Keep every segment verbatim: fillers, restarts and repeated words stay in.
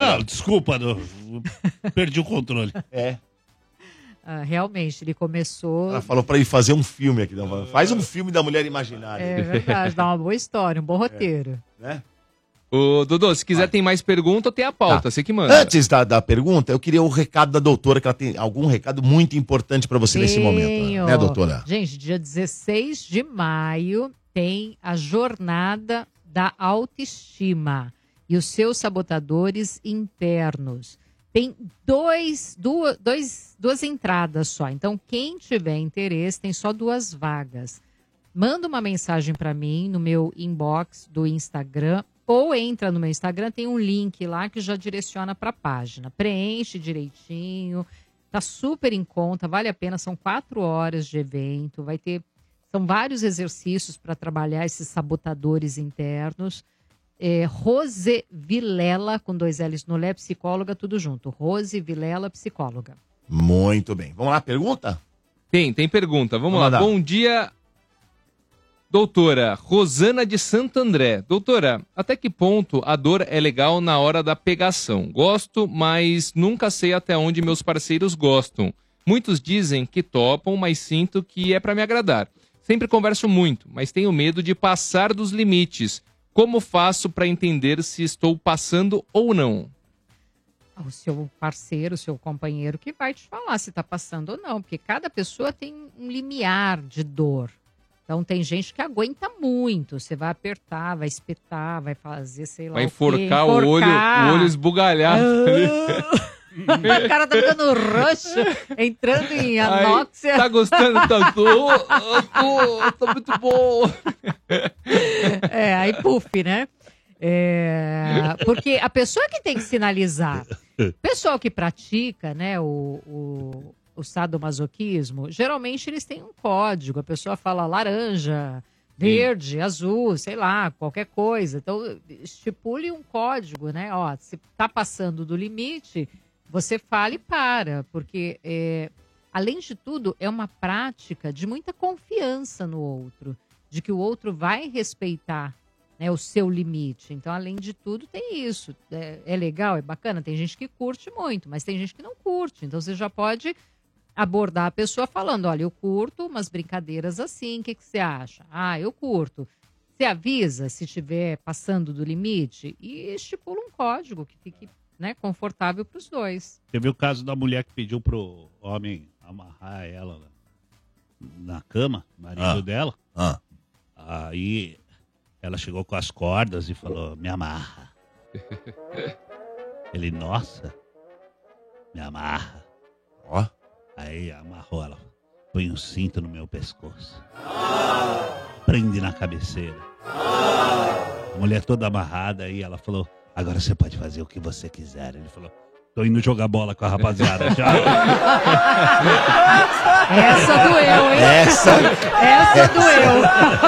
Não, desculpa, não, perdi o controle. É. Ah, realmente, ele começou... Ela falou pra ele fazer um filme aqui. Não, faz um filme da Mulher Imaginária. É verdade, dá uma boa história, um bom roteiro. É, né? Ô, Dodô, se quiser tem mais pergunta, tem a pauta, Tá. você que manda. Antes da, da pergunta, eu queria o recado da doutora, que ela tem algum recado muito importante pra você nesse momento. Né, doutora? Gente, dia dezesseis de maio tem a Jornada da Autoestima e os seus sabotadores internos. Tem dois, duas, dois, duas entradas só. Então, quem tiver interesse, tem só duas vagas. Manda uma mensagem para mim no meu inbox do Instagram ou entra no meu Instagram, tem um link lá que já direciona para a página. Preenche direitinho, tá super em conta, vale a pena. São quatro horas de evento, vai ter, são vários exercícios para trabalhar esses sabotadores internos. É, Rose Vilela, com dois L's no Lé, psicóloga, tudo junto. Rose Vilela, psicóloga. Muito bem. Vamos lá, pergunta? Tem, tem pergunta. Vamos, Vamos lá. lá. Bom dia, doutora Rosana de Santo André. Doutora, até que ponto a dor é legal na hora da pegação? Gosto, mas nunca sei até onde meus parceiros gostam. Muitos dizem que topam, mas sinto que é para me agradar. Sempre converso muito, mas tenho medo de passar dos limites. Como faço para entender se estou passando ou não? O seu parceiro, o seu companheiro que vai te falar se está passando ou não, porque cada pessoa tem um limiar de dor. Então tem gente que aguenta muito, você vai apertar, vai espetar, vai fazer, sei lá Vai o quê, enforcar o olho, o olho esbugalhado. O cara tá ficando roxo, entrando em anóxia. Ai, tá gostando tanto? Oh, oh, tá muito bom. É, aí puff, né? É, porque a pessoa que tem que sinalizar, o pessoal que pratica, né, o, o, o sadomasoquismo, geralmente eles têm um código. A pessoa fala laranja, verde, azul, sei lá, qualquer coisa. Então, estipule um código, né? Ó, se tá passando do limite, você fala e para, porque, é, além de tudo, é uma prática de muita confiança no outro, de que o outro vai respeitar, né, o seu limite. Então, além de tudo, tem isso. É, é legal, é bacana, tem gente que curte muito, mas tem gente que não curte. Então, você já pode abordar a pessoa falando, olha, eu curto umas brincadeiras assim, o que, que você acha? Ah, eu curto. Você avisa se estiver passando do limite e estipula um código que fique, né, confortável para os dois. Teve o caso da mulher que pediu pro homem amarrar ela na cama, marido Ah. dela. Ah. Aí ela chegou com as cordas e falou, me amarra. Ele, nossa, me amarra. Ó. Aí amarrou ela, põe um cinto no meu pescoço. Prende na cabeceira. A mulher toda amarrada, aí ela falou, agora você pode fazer o que você quiser. Ele falou, tô indo jogar bola com a rapaziada. Tchau. Essa doeu, hein? Essa. Essa doeu.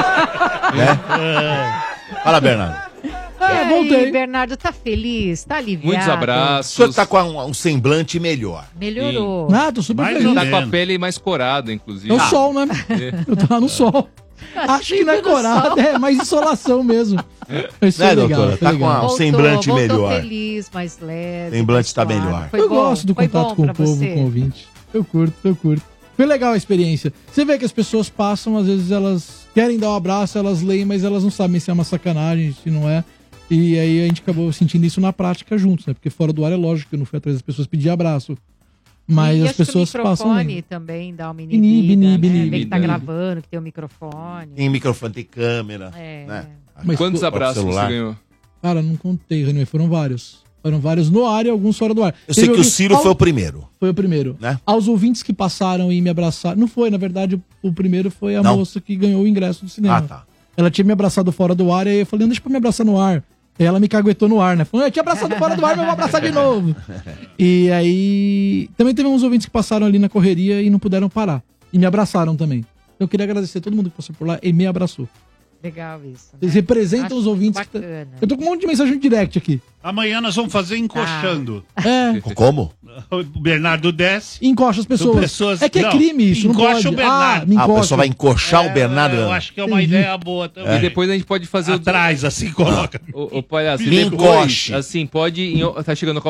Né? Fala, Bernardo. É, voltei. Bernardo, tá feliz? Tá aliviado? Muitos O abraços. senhor tá com um, um semblante melhor. Melhorou. Ah, tô super Mais feliz. ou Tá com a menos. pele mais corada, inclusive. É o sol, né? Eu tava no sol. Acho que não é Tipo no corada, sol. é mais insolação mesmo. Isso Né, é legal, doutora? foi Tá com legal. a- Um semblante voltou melhor. feliz, mais leve. Semblante mais tá suave. melhor. Foi Eu bom? gosto do Foi contato bom com pra o povo, você? com o ouvinte. Eu curto, eu curto. Foi legal a experiência. Você vê que as pessoas passam, às vezes elas querem dar um abraço, elas leem, mas elas não sabem se é uma sacanagem, se não é. E aí a gente acabou sentindo isso na prática juntos, né? Porque fora do ar é lógico que eu não fui atrás das pessoas pedir abraço. Mas E as acho que pessoas o passam. microfone lendo. também dá uma Inibe, inibida, inibe, né? inibe, Vê que tá inibe. gravando, que tem o microfone. Tem microfone, tem câmera. É. Né? Mas, Quantos pô, abraços você celular. ganhou? Cara, não contei, Renan, foram vários. Foram vários no ar e alguns fora do ar. Eu sei Teve que o ouvintes- Ciro ao- foi o primeiro. Foi o primeiro. Né? Aos ouvintes que passaram e me abraçaram. Não foi, na verdade, o, o primeiro foi a Não? moça que ganhou o ingresso do cinema. Ah, tá. Ela tinha me abraçado fora do ar e aí eu falei, não, deixa pra me abraçar no ar. Aí ela me caguetou no ar, né? Falou, eu tinha abraçado fora do ar, mas eu vou abraçar de novo. E aí. Também teve uns ouvintes que passaram ali na correria e não puderam parar. E me abraçaram também. Eu queria agradecer a todo mundo que passou por lá e me abraçou. Legal isso. né? Eles representam Acho os ouvintes. Que bacana. tá... Eu tô com um monte de mensagem direct aqui. Amanhã nós vamos fazer encoxando. É. Como? O Bernardo desce. Encoxa as pessoas. pessoas- É que é não, crime isso, não encoxa pode. o Bernardo. Ah, me Ah, o encoxa. pessoal vai encoxar o Bernardo. Eu acho que é uma Entendi. ideia boa também. E depois a gente pode fazer Atrás, assim, coloca. o... O, o palhaço, Me depois, encoxe. assim, pode... Em... Tá chegando